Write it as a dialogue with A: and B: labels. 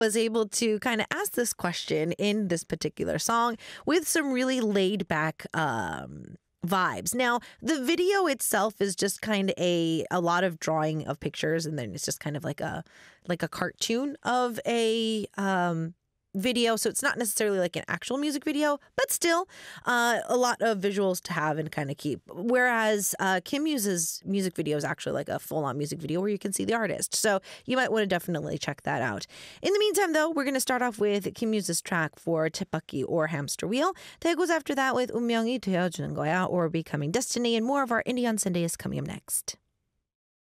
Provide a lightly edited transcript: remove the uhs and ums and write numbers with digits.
A: was able to kind of ask this question in this particular song with some really laid back vibes. Now, the video itself is just kind of a lot of drawing of pictures, and then it's just kind of like a cartoon of a video. So it's not necessarily like an actual music video, but still a lot of visuals to have and kind of keep. Whereas Kim Muse's music video is actually like a full-on music video where you can see the artist. So you might want to definitely check that out. In the meantime, though, we're going to start off with Kim Muse's track for 쳇바퀴 or Hamster Wheel. Tae goes after that with 운명이 되어주는 거야 or Becoming Destiny, and more of our Indie on Sunday is coming up next.